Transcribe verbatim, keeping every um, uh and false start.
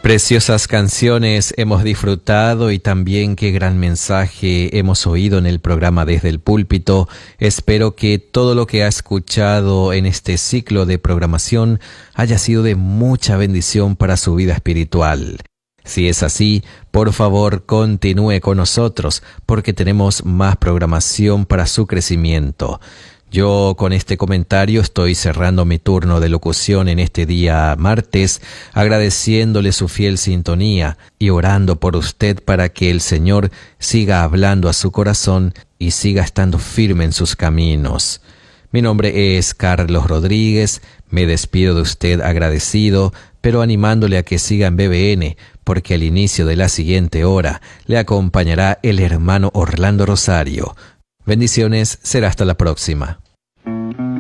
Preciosas canciones hemos disfrutado y también qué gran mensaje hemos oído en el programa Desde el Púlpito. Espero que todo lo que ha escuchado en este ciclo de programación haya sido de mucha bendición para su vida espiritual. Si es así, por favor continúe con nosotros porque tenemos más programación para su crecimiento. Yo con este comentario estoy cerrando mi turno de locución en este día martes, agradeciéndole su fiel sintonía y orando por usted para que el Señor siga hablando a su corazón y siga estando firme en sus caminos. Mi nombre es Carlos Rodríguez, me despido de usted agradecido, pero animándole a que siga en B B N, porque al inicio de la siguiente hora le acompañará el hermano Orlando Rosario. Bendiciones, será hasta la próxima.